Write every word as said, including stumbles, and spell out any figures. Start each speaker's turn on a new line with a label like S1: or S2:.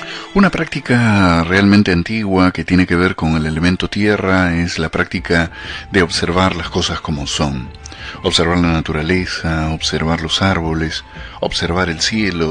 S1: Una práctica realmente antigua que tiene que ver con el elemento tierra es la práctica de observar las cosas como son. Observar la naturaleza, observar los árboles, observar el cielo,